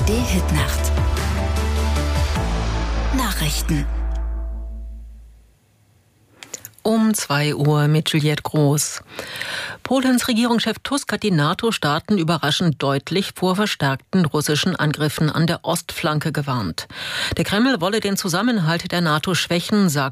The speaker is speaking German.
ARD-Hitnacht. Nachrichten. Um 2 Uhr mit Juliette Groß. Polens Regierungschef Tusk hat die NATO-Staaten überraschend deutlich vor verstärkten russischen Angriffen an der Ostflanke gewarnt. Der Kreml wolle den Zusammenhalt der NATO schwächen, sagt